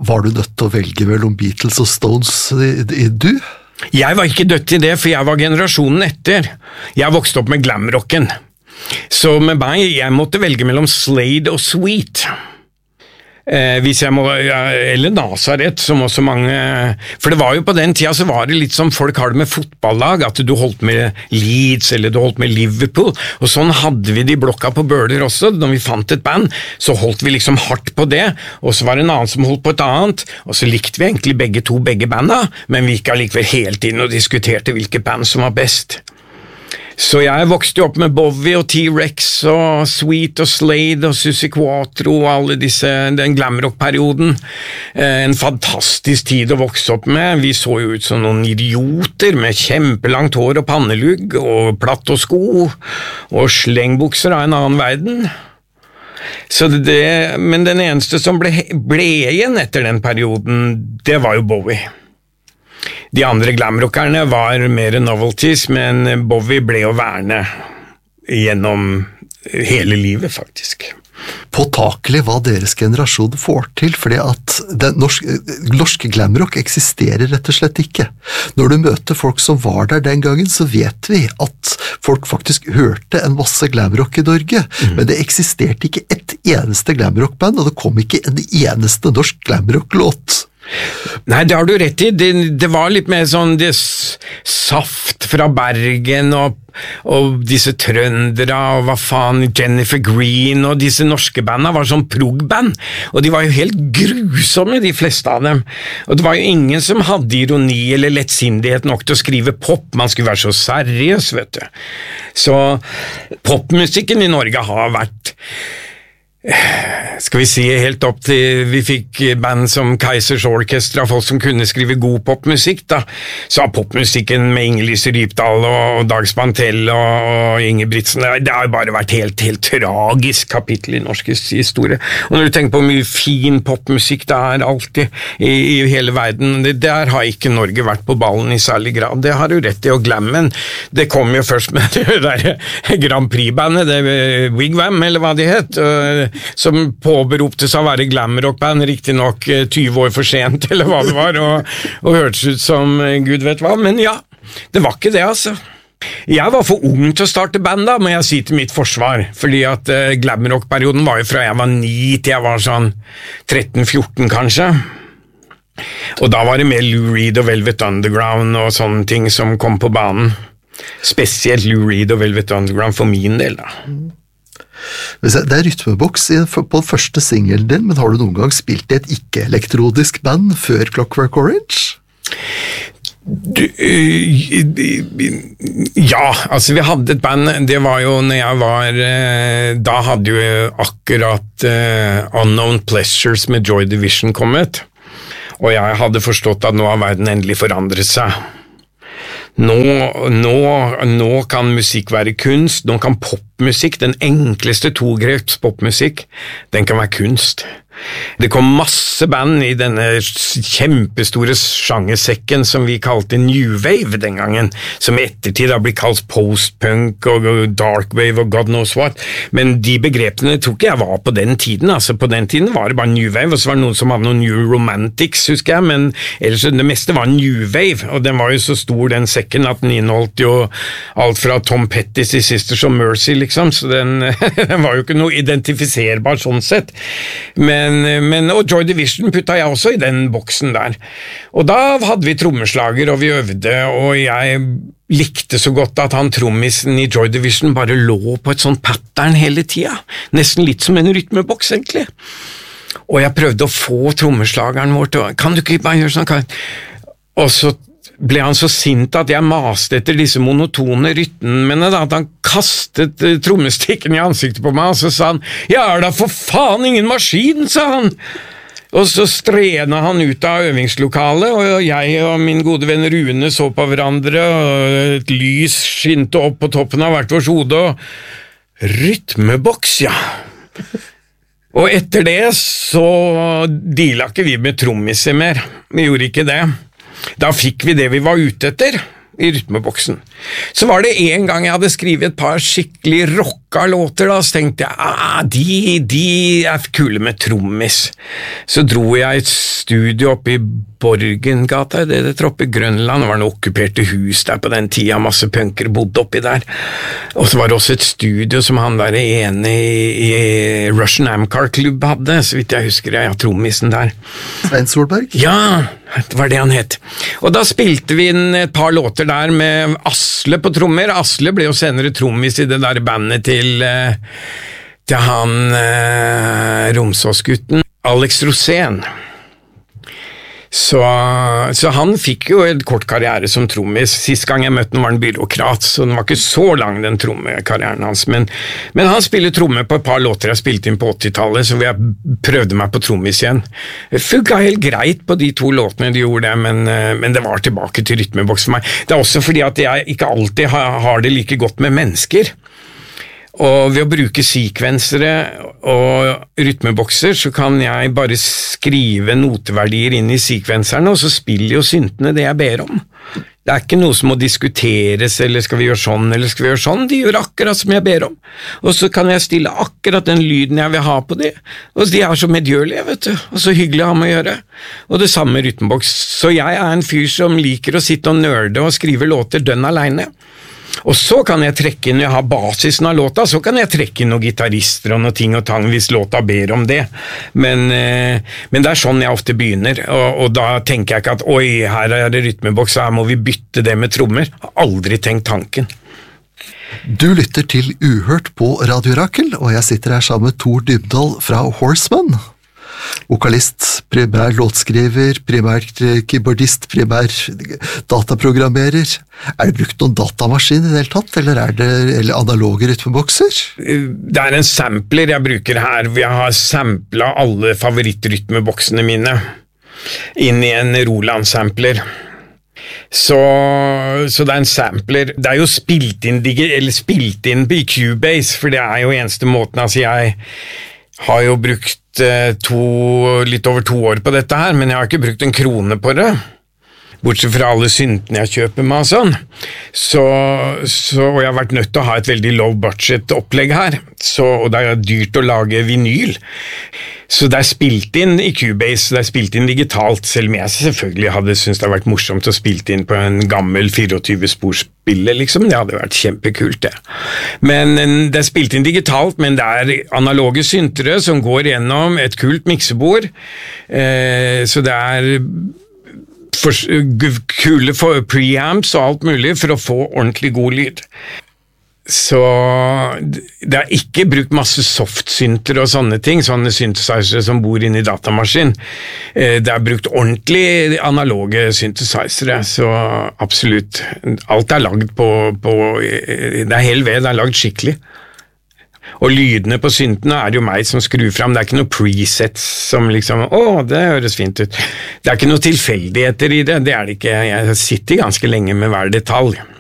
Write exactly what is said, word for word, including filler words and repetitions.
var du nødt til å velge mellom Beatles og Stones i, i du? Jeg var ikke dødt i det, for jeg var generasjonen etter. Jeg vokste opp med glamrocken. Så med meg, jeg måtte velge mellom Slade og Sweet. Eh, hvis jeg må, eller Nazareth, som også mange, for det var jo på den tida så var det litt som folk har det med fotballag, at du holdt med Leeds eller du holdt med Liverpool, og sånn hadde vi det i blokka på Bøler også. Når vi fant et band, så holdt vi liksom hardt på det, og så var det en annen som holdt på et annet, og så likte vi egentlig begge to begge banda, men vi gikk allikevel helt inn og diskuterte hvilke band som var best. Så jeg vokste jo opp med Bowie og T-Rex og Sweet og Slade og Suzy Quatro og alle disse, den glamrock-perioden. En fantastisk tid å vokse opp med. Vi så jo ut som noen idioter med kjempelangt hår og pannelugg og platt og sko og slengbukser av en annen verden. Så det, men den eneste som ble, ble igjen etter den perioden, det var jo Bowie. De andre glamrockerne var mer novelties, men Bowie ble å verne gjennom hele livet, faktisk. Påtakelig hva deres generasjon får til, fordi at den norske, norske glamrock eksisterer rett og slett ikke. Når du møter folk som var der den gangen, så vet vi at folk faktisk hørte en masse glamrock i Norge, mm. men det eksisterte ikke ett eneste glamrockband, og det kom ikke en eneste norsk glamrock-låt. Nei, det har du rett i. Det, det var litt mer sånn det saft fra Bergen og, og disse trøndere og hva faen, Jennifer Green og disse norske bandene var sånn prog-band, og de var jo helt grusomme, de fleste av dem. Og det var jo ingen som hadde ironi eller lettsindighet nok til å skrive pop. Man skulle være så seriøs, vet du. Så popmusikken i Norge har vært, skal vi si, helt opp til vi fikk band som Kaizers Orchestra, folk som kunne skrive god popmusikk, da. Så har popmusikken med Inge-Lise Rypdal og Dag Spantell og, og Ingebrigtsen, det har bare vært helt, helt tragisk kapittel i norsk historie. Og når du tenker på hvor mye fin popmusikk det er alltid i, i hele verden, det, der har ikke Norge vært på ballen i særlig grad. Det har du rett i, og glammen, det kom jo først med det der Grand Prix-bandet, det Wigwam, eller hva de het, som påberopte seg å være glamrockband, riktig nok tyve år for sent, eller hva det var, og, og hørtes ut som Gud vet hva, men ja, det var ikke det, altså. Jeg var for ung til å starte band da, må jeg si til mitt forsvar, fordi at uh, glamrock-perioden var jo fra jeg var ni til jeg var sånn tretten fjorten kanskje, og da var det mer Lou Reed og Velvet Underground og sånne ting som kom på banen, spesielt Lou Reed og Velvet Underground for min del da. Det er rytmeboks på den første singelen din, men har du noen gang spilt i et ikke-elektrodisk band før Clockwork Orange? Du, ja, altså vi hadde et band, det var jo når jeg var, da hadde jo akkurat uh, Unknown Pleasures med Joy Division kommet, og jeg hadde forstått at nå har verden endelig forandret seg. Nå, nå, nå kan musikk være kunst, nå kan popmusikk, den enkleste togreps popmusikk, den kan være kunst. Det kom masse band i denne kjempestore sjangersekken som vi kalte New Wave den gangen, som i ettertid har blitt kalt post-punk og dark wave og god knows what, men de begrepene tror ikke jeg var på den tiden, altså på den tiden var det bare New Wave, og så var det noen som hadde noen New Romantics, husker jeg, men ellers det meste var New Wave, og den var jo så stor den sekken at den inneholdt jo alt fra Tom Petty's Sisters of Mercy liksom, så den, den var jo ikke noe identifiserbar sånn sett, men Men, men, og Joy Division putta jeg også i den boksen der. Og da hadde vi trommeslager, og vi øvde, og jeg likte så godt at han trommisen i Joy Division bare lå på et sånt pattern hele tida. Nesten litt som en rytmeboks, egentlig. Og jeg prøvde å få trommeslageren vår til å, kan du ikke bare gjøre sånn? Kan? Og så ble han så sint at jeg maste etter disse monotone rytmene, da, at han kastet uh, trommestikken i ansiktet på meg, og så sa han, ja, er da for faen ingen maskin, sa han. Og så strena han ut av øvingslokalet, og jeg og min gode venn Rune så på hverandre, og et lys skinte opp på toppen av hvert vårt hode, og rytmeboks, ja. Og etter det så deala ikke vi med trommiser mer, vi gjorde ikke det. Da fikk vi det vi var ute etter, i rytmeboksen. Så var det en gang jeg hadde skrevet et par skikkelig rocka låter, da, så tenkte jeg, ah, de, de er kule med trommis. Så dro jeg et studio oppe i Borgengata, det det oppe i Grønland, det var noen okkuperte hus der på den tida, masse punker bodde oppi der. Og så var det også et studio som han der ene i, i Russian Amcar Club hadde, så vidt jeg husker, jeg har trommisen der. Svein Solberg? Ja, det var det han het. Og da spilte vi inn et par låter der med Asle på trommer. Asle ble jo senere trommis i det der bandet til, til han eh, Romsåsgutten, Alex Rosén. Så, så han fikk jo en kort karriere som trommis. Sist gang jeg møtte han var en byråkrat, så den var ikke så lang den trommekarrieren hans, men, men han spiller tromme på et par låter jeg spilte inn på åttitallet, så jeg prøvde meg på trommis igjen. Det funket helt greit på de to låtene de gjorde det, men, men det var tilbake til rytmeboks for meg. Det er også fordi at jeg ikke alltid har, har det like godt med mennesker. Og ved å bruke sekvensere og rytmebokser, så kan jeg bare skrive noteverdier inn i sekvenserne, og så spiller jo syntene det jeg ber om. Det er ikke noe som må diskuteres, eller skal vi gjøre sånn, eller skal vi gjøre sånn, de gjør akkurat som jeg ber om. Og så kan jeg stille akkurat den lyden jeg vil ha på det, og de er så medgjørlige, vet du, og så hyggelig å ha med å gjøre. Og det samme med rytmeboks, så jeg er en fyr som liker å sitte og nørde og skrive låter dønn alene. Og så kan jeg trekke inn, når jeg har basisen av låta, så kan jeg trekke inn noen gitarister og noen ting og tang hvis låta ber om det. Men, eh, men det er sånn jeg ofte begynner, og, og da tenker jeg ikke at oi, her er det rytmeboks, her må vi bytte det med trommer. Jeg har aldri tenkt tanken. Du lytter til Uhørt på Radio Rakel, og jeg sitter her sammen med Tor Dybdahl fra Horseman. Vokalist, primær låtskriver, primær keyboardist, primær dataprogrammerer. Er det brukt noen datamaskin i det hele tatt, eller er det eller analoge rytmebokser? Det er en sampler jeg bruker her. Jeg har samplet alle favorittrytmeboksene mine inn i en Roland-sampler. Så, så det er en sampler. Det er jo spilt inn, eller spilt inn i Cubase, for det er jo eneste måten. Altså jeg har jo brukt to, litt over to år på dette her, men jeg har ikke brukt en krone på det, bortsett fra alle syntene jeg kjøper med og sånn. Så, så, og jeg har vært nødt til å ha et veldig low budget opplegg her, så, og det er dyrt å lage vinyl. Så det er spilt inn i Cubase, det er spilt inn digitalt, selv om jeg selvfølgelig hadde syntes det hadde vært morsomt å spilt inn på en gammel tjuefire-sporspiller, liksom. Det hadde vært kjempekult, det. Men det er spilt inn digitalt, men det er analoge syntere som går gjennom et kult miksebord, eh, så det er for, kule for preamps og alt mulig for å få ordentlig god lyd. Så det er ikke brukt masse softsynter og sånne ting, sånne synthesizere som bor inne i datamaskin. Det er brukt ordentlig analoge synthesizere, så absolutt. Alt er lagd på, på det er hel ved, det er lagd skikkelig. Og lydene på syntene er jo meg som skrur fram, det er ikke noe presets som liksom, å, det høres fint ut. Det er ikke noe tilfeldigheter i det, det er det ikke. Jeg sitter ganske lenge med hver detalj.